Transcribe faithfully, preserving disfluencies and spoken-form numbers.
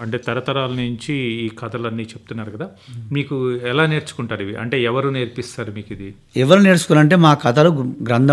అంటే తరతరాల నుంచి ఈ కథలన్నీ చెప్తున్నారు కదా, మీకు ఎలా నేర్చుకుంటారు ఇవి? అంటే ఎవరు నేర్పిస్తారు మీకు ఇది? ఎవరు నేర్చుకోవాలంటే మా కథలు గ్రంథం